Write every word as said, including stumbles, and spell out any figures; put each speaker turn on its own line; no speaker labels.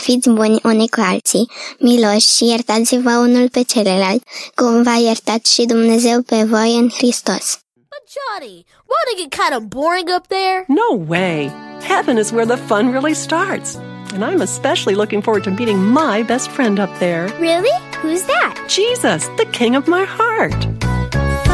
fiți buni unii cu alții, miloși și iertați-vă unul pe celălalt, cum v-a iertat și Dumnezeu pe voi în Hristos.
But Johnny, won't it get kind of boring up there?
No way. Heaven is where the fun really starts. And I'm especially looking forward to meeting my best friend up there.
Really? Who's that?
Jesus, the King of my heart.